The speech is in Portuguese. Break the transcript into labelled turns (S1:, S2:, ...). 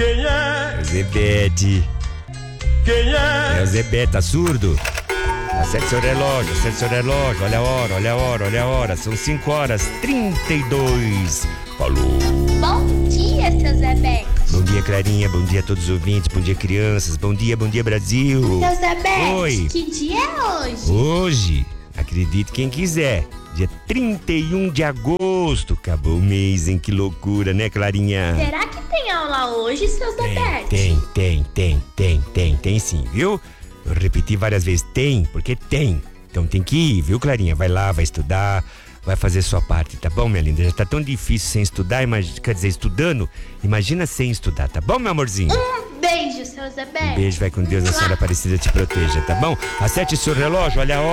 S1: Quem é?
S2: É o Zebete.
S1: Quem é?
S2: É o Zebete, tá surdo? Acerte seu relógio, olha a hora, olha a hora, olha a hora. São 5h32. Falou.
S3: Bom dia, seu Zebete.
S2: Bom dia, Clarinha, bom dia a todos os ouvintes, bom dia, crianças, bom dia, Brasil.
S3: Seu Zebete,
S2: Oi.
S3: que dia é hoje?
S2: Hoje, acredite quem quiser, dia 31 de agosto, acabou o mês, hein? Que loucura, né, Clarinha?
S3: Será que tem aula hoje, seu Zebete?
S2: Tem sim, viu? Eu repeti várias vezes, tem, porque tem. Então tem que ir, viu, Clarinha? Vai lá, vai estudar, vai fazer sua parte, tá bom, minha linda? Já tá tão difícil sem estudar, quer dizer, estudando, imagina sem estudar, tá bom, meu amorzinho?
S3: Beijo, seu Zebete.
S2: Um beijo, vai com Deus, a Senhora Aparecida te proteja, tá bom? Acerte seu relógio, olha a hora.